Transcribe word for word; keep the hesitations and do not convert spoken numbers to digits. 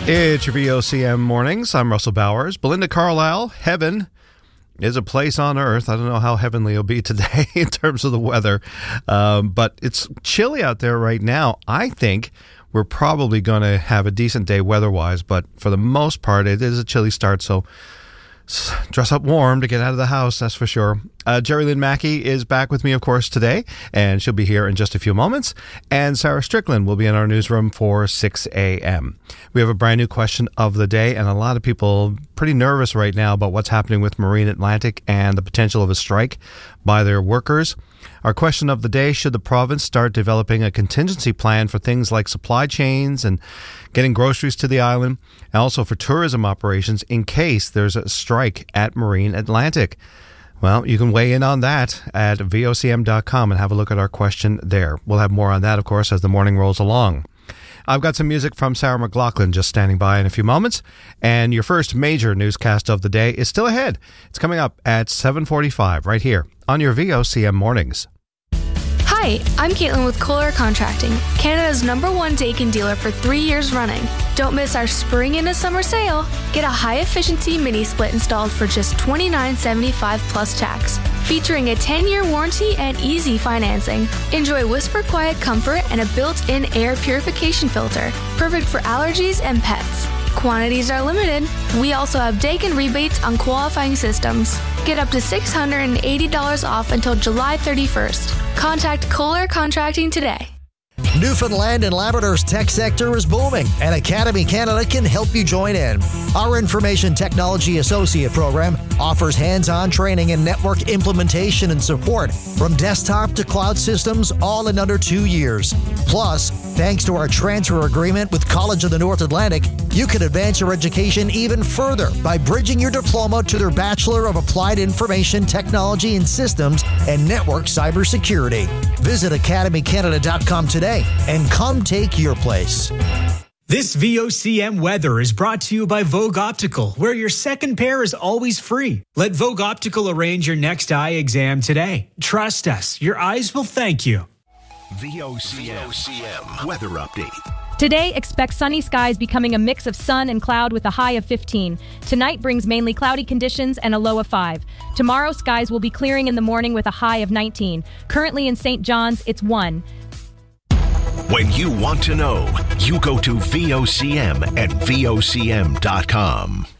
It's your V O C M mornings. I'm Russell Bowers. Belinda Carlisle, heaven is a place on earth. I don't know how heavenly it'll be today in terms of the weather, um, but it's chilly out there right now. I think we're probably going to have a decent day weather-wise, but for the most part, it is a chilly start, so dress up warm to get out of the house, that's for sure. Uh, Jerry Lynn Mackey is back with me, of course, today, and she'll be here in just a few moments. And Sarah Strickland will be in our newsroom for six a.m. We have a brand new question of the day, and a lot of people pretty nervous right now about what's happening with Marine Atlantic and the potential of a strike by their workers. Our question of the day: should the province start developing a contingency plan for things like supply chains and getting groceries to the island, and also for tourism operations in case there's a strike at Marine Atlantic? Well, you can weigh in on that at V O C M dot com and have a look at our question there. We'll have more on that, of course, as the morning rolls along. I've got some music from Sarah McLachlan just standing by in a few moments, and your first major newscast of the day is still ahead. It's coming up at seven forty-five right here on your V O C M Mornings. Hi, I'm Caitlin with Kohler Contracting, Canada's number one Daikin dealer for three years running. Don't miss our spring into summer sale. Get a high-efficiency mini-split installed for just twenty-nine seventy-five plus tax, featuring a ten-year warranty and easy financing. Enjoy whisper quiet comfort and a built-in air purification filter, perfect for allergies and pets. Quantities are limited. We also have Daikin rebates on qualifying systems. Get up to six hundred eighty dollars off until July thirty-first. Contact Kohler Contracting today. Newfoundland and Labrador's tech sector is booming, and Academy Canada can help you join in. Our Information Technology Associate program offers hands-on training in network implementation and support from desktop to cloud systems, all in under two years. Plus, thanks to our transfer agreement with College of the North Atlantic, you can advance your education even further by bridging your diploma to their Bachelor of Applied Information Technology and Systems and Network Cybersecurity. Visit academy canada dot com today and come take your place. This V O C M weather is brought to you by Vogue Optical, where your second pair is always free. Let Vogue Optical arrange your next eye exam today. Trust us, your eyes will thank you. V O C M, V O C M weather update. Today, expect sunny skies becoming a mix of sun and cloud with a high of fifteen. Tonight brings mainly cloudy conditions and a low of five. Tomorrow, skies will be clearing in the morning with a high of nineteen. Currently in Saint John's, it's one. When you want to know, you go to V O C M at V O C M dot com.